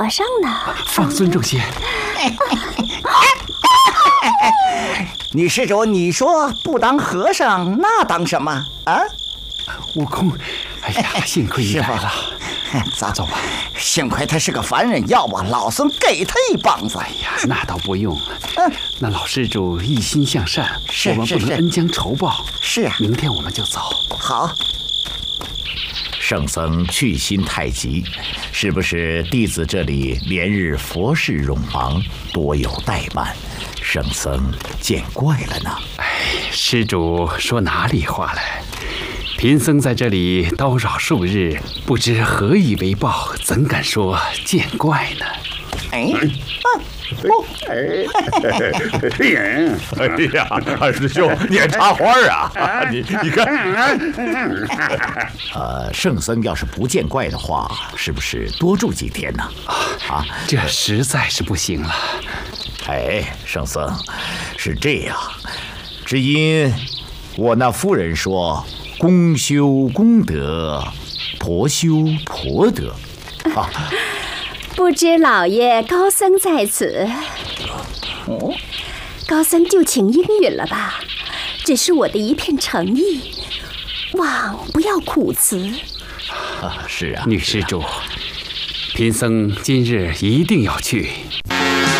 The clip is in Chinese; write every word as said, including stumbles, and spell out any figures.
和尚呢？ 放尊重些。 女施主，你说不当和尚，那当什么啊？ 悟空，哎呀，幸亏你来了。 咱走吧。 幸亏他是个凡人，要不老孙给他一棒子。 哎呀，那倒不用。嗯，那老施主一心向善， 是我们不能恩将仇报。 是啊， 明天我们就走。 好。 圣僧去心太急，是不是弟子这里连日佛事冗忙，多有怠慢，圣僧见怪了呢？ 哎，施主说哪里话来？贫僧在这里叨扰数日，不知何以为报，怎敢说见怪呢？ 哎， 哎呀，二师兄，你还插花啊？你你看， 呃，圣僧要是不见怪的话，是不是多住几天呢？ 啊，这实在是不行了。 哎，圣僧，是这样，只因我那夫人说，公修公德，婆修婆德。啊， 不知老爷高僧在此， 哦， 高僧就请应允了吧。只是我的一片诚意，望不要苦辞。 啊，是啊， 女施主，贫僧今日一定要去。